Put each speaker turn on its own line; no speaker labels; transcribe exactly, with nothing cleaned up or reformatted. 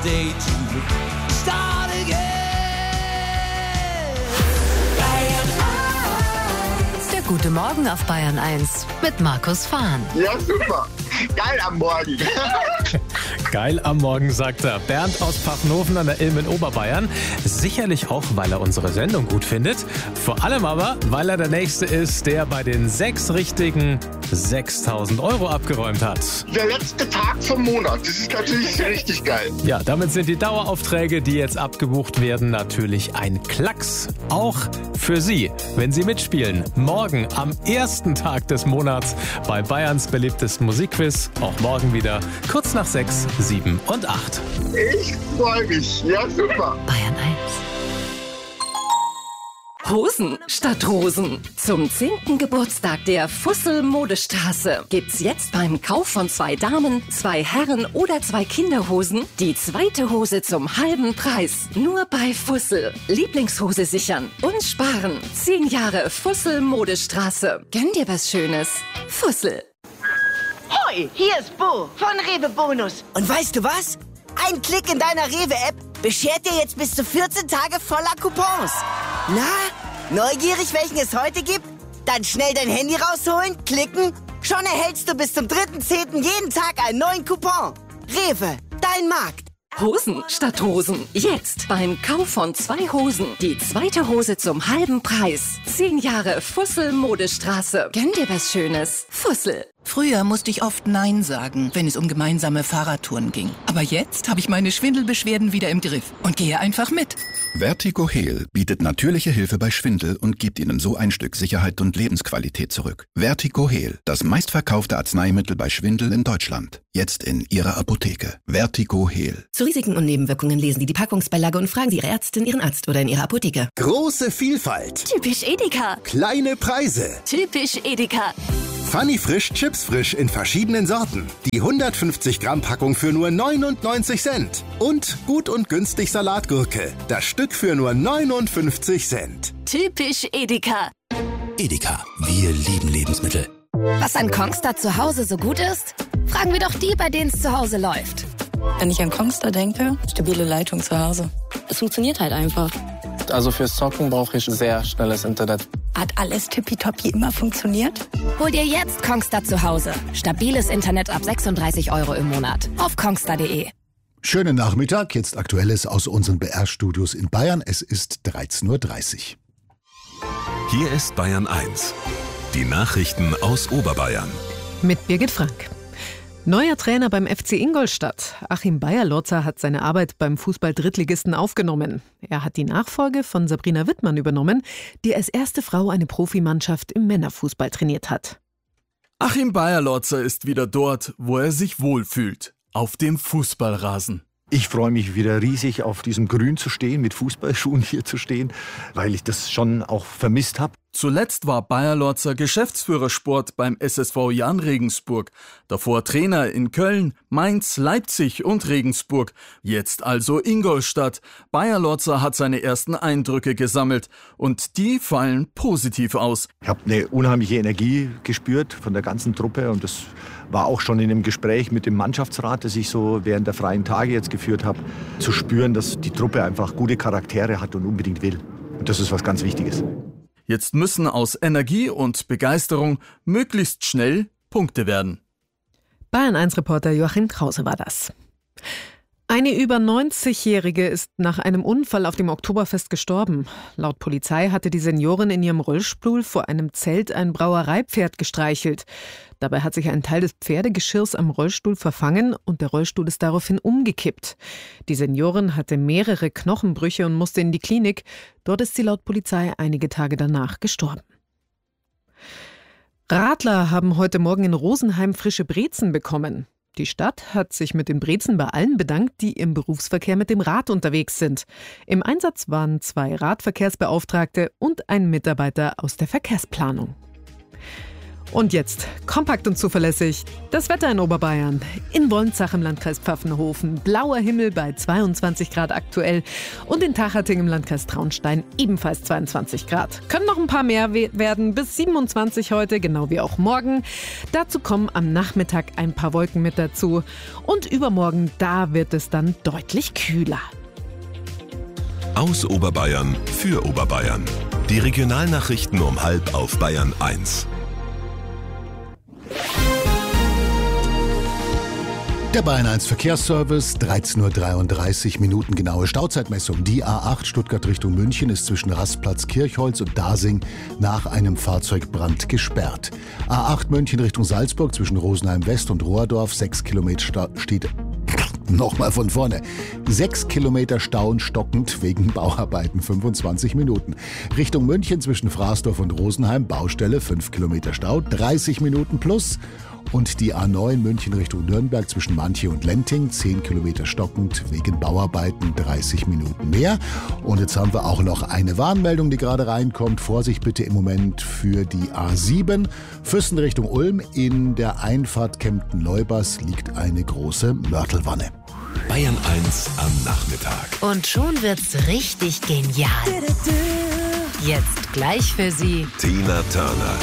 day to start again.
Der gute Morgen auf Bayern eins mit Markus Fahn.
Ja, super. Geil am Morgen.
Geil am Morgen, sagt er. Bernd aus Pfaffenhofen an der Ilm in Oberbayern. Sicherlich auch, weil er unsere Sendung gut findet. Vor allem aber, weil er der Nächste ist, der bei den sechs richtigen sechstausend Euro abgeräumt hat.
Der letzte Tag vom Monat. Das ist natürlich richtig geil.
Ja, damit sind die Daueraufträge, die jetzt abgebucht werden, natürlich ein Klacks. Auch für Sie, wenn Sie mitspielen. Morgen am ersten Tag des Monats bei Bayerns beliebtesten Musikquiz. Auch morgen wieder kurz nach sechs, sieben und acht.
Ich freue mich. Ja, super.
Bayern eins.
Hosen statt Rosen. Zum zehnten Geburtstag der Fussel Modestraße gibt's jetzt beim Kauf von zwei Damen, zwei Herren oder zwei Kinderhosen die zweite Hose zum halben Preis. Nur bei Fussel. Lieblingshose sichern und sparen. Zehn Jahre Fussel Modestraße. Gönn dir was Schönes. Fussel.
Hoi, hier ist Bo von Rewe Bonus. Und weißt du was? Ein Klick in deiner Rewe-App beschert dir jetzt bis zu vierzehn Tage voller Coupons. Na, neugierig, welchen es heute gibt? Dann schnell dein Handy rausholen, klicken. Schon erhältst du bis zum dritten zehnten jeden Tag einen neuen Coupon. Rewe, dein Markt.
Hosen statt Hosen. Jetzt beim Kauf von zwei Hosen die zweite Hose zum halben Preis. Zehn Jahre Fussel Modestraße. Gönn dir was Schönes. Fussel.
Früher musste ich oft Nein sagen, wenn es um gemeinsame Fahrradtouren ging. Aber jetzt habe ich meine Schwindelbeschwerden wieder im Griff und gehe einfach mit.
Vertigo Heal bietet natürliche Hilfe bei Schwindel und gibt Ihnen so ein Stück Sicherheit und Lebensqualität zurück. Vertigo Heal, das meistverkaufte Arzneimittel bei Schwindel in Deutschland. Jetzt in Ihrer Apotheke. Vertigo Heal.
Zu Risiken und Nebenwirkungen lesen Sie die Packungsbeilage und fragen Sie Ihre Ärztin, Ihren Arzt oder in Ihrer Apotheke.
Große Vielfalt.
Typisch Edeka.
Kleine Preise.
Typisch Edeka.
Funny Frisch, Chips Frisch in verschiedenen Sorten. Die hundertfünfzig Gramm Packung für nur neunundneunzig Cent. Und gut und günstig Salatgurke. Das Stück für nur neunundfünfzig Cent.
Typisch Edeka.
Edeka, wir lieben Lebensmittel.
Was an Kongstar zu Hause so gut ist? Fragen wir doch die, bei denen es zu Hause läuft.
Wenn ich an Kongstar denke, stabile Leitung zu Hause.
Es funktioniert halt einfach.
Also fürs Zocken brauche ich sehr schnelles Internet.
Hat alles tippitoppi immer funktioniert?
Hol dir jetzt Kongstar zu Hause. Stabiles Internet ab sechsunddreißig Euro im Monat. Auf kongstar punkt de.
Schönen Nachmittag, jetzt Aktuelles aus unseren B R-Studios in Bayern. Es ist dreizehn Uhr dreißig.
Hier ist Bayern eins. Die Nachrichten aus Oberbayern.
Mit Birgit Frank. Neuer Trainer beim F C Ingolstadt. Achim Beierlotzer hat seine Arbeit beim Fußball-Drittligisten aufgenommen. Er hat die Nachfolge von Sabrina Wittmann übernommen, die als erste Frau eine Profimannschaft im Männerfußball trainiert hat.
Achim Beierlotzer ist wieder dort, wo er sich wohlfühlt. Auf dem Fußballrasen.
Ich freue mich wieder riesig, auf diesem Grün zu stehen, mit Fußballschuhen hier zu stehen, weil ich das schon auch vermisst habe.
Zuletzt war Beierlotzer Geschäftsführer Sport beim S S V Jan Regensburg. Davor Trainer in Köln, Mainz, Leipzig und Regensburg. Jetzt also Ingolstadt. Beierlotzer hat seine ersten Eindrücke gesammelt und die fallen positiv aus.
Ich habe eine unheimliche Energie gespürt von der ganzen Truppe und das war auch schon in einem Gespräch mit dem Mannschaftsrat, das ich so während der freien Tage jetzt geführt habe, zu spüren, dass die Truppe einfach gute Charaktere hat und unbedingt will. Und das ist was ganz Wichtiges.
Jetzt müssen aus Energie und Begeisterung möglichst schnell Punkte werden.
Bayern eins Reporter Joachim Krause war das. Eine über neunzigjährige ist nach einem Unfall auf dem Oktoberfest gestorben. Laut Polizei hatte die Seniorin in ihrem Rollstuhl vor einem Zelt ein Brauereipferd gestreichelt. Dabei hat sich ein Teil des Pferdegeschirrs am Rollstuhl verfangen und der Rollstuhl ist daraufhin umgekippt. Die Seniorin hatte mehrere Knochenbrüche und musste in die Klinik. Dort ist sie laut Polizei einige Tage danach gestorben. Radler haben heute Morgen in Rosenheim frische Brezen bekommen. Die Stadt hat sich mit den Brezen bei allen bedankt, die im Berufsverkehr mit dem Rad unterwegs sind. Im Einsatz waren zwei Radverkehrsbeauftragte und ein Mitarbeiter aus der Verkehrsplanung. Und jetzt kompakt und zuverlässig das Wetter in Oberbayern. In Wolnzach im Landkreis Pfaffenhofen blauer Himmel bei zweiundzwanzig Grad aktuell und in Tachating im Landkreis Traunstein ebenfalls zweiundzwanzig Grad. Können noch ein paar mehr werden, bis siebenundzwanzig heute, genau wie auch morgen. Dazu kommen am Nachmittag ein paar Wolken mit dazu und übermorgen, da wird es dann deutlich kühler.
Aus Oberbayern für Oberbayern. Die Regionalnachrichten um halb auf Bayern eins.
Der Bayern eins Verkehrsservice, dreizehn Uhr dreiunddreißig Minuten genaue Stauzeitmessung. Die A acht Stuttgart Richtung München ist zwischen Rastplatz Kirchholz und Dasing nach einem Fahrzeugbrand gesperrt. A acht München Richtung Salzburg zwischen Rosenheim West und Rohrdorf, sechs Kilometer Sta- steht... Nochmal von vorne. Sechs Kilometer Stau stockend wegen Bauarbeiten, fünfundzwanzig Minuten. Richtung München zwischen Fraßdorf und Rosenheim, Baustelle, fünf Kilometer Stau, dreißig Minuten plus. Und die A neun München Richtung Nürnberg zwischen Manche und Lenting, zehn Kilometer stockend wegen Bauarbeiten, dreißig Minuten mehr. Und jetzt haben wir auch noch eine Warnmeldung, die gerade reinkommt. Vorsicht bitte im Moment für die A sieben. Füssen Richtung Ulm. In der Einfahrt Kempten-Leubers liegt eine große Mörtelwanne.
Bayern eins am Nachmittag.
Und schon wird's richtig genial. Jetzt gleich für Sie
Tina Turner.